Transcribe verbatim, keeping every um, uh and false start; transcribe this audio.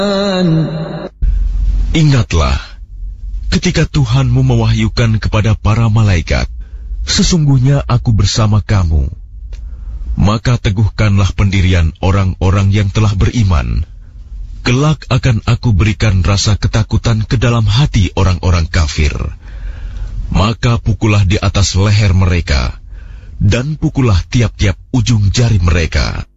Ingatlah, ketika Tuhanmu mewahyukan kepada para malaikat, sesungguhnya aku bersama kamu. Maka teguhkanlah pendirian orang-orang yang telah beriman. Kelak akan aku berikan rasa ketakutan ke dalam hati orang-orang kafir. Maka pukullah di atas leher mereka, dan pukullah tiap-tiap ujung jari mereka.